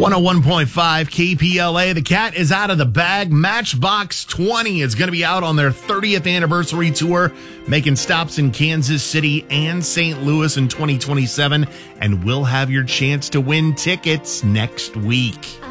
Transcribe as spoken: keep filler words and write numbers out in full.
one oh one point five K P L A. The cat is out of the bag. Matchbox twenty is going to be out on their thirtieth anniversary tour, making stops in Kansas City and Saint Louis in twenty twenty-seven. And we'll have your chance to win tickets next week.